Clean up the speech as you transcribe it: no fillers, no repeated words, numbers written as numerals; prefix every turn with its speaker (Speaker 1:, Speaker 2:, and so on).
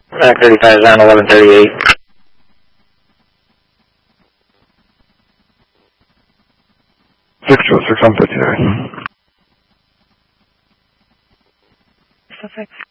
Speaker 1: Mac 35 is on 1138.
Speaker 2: 606 on 59.
Speaker 3: Suffix.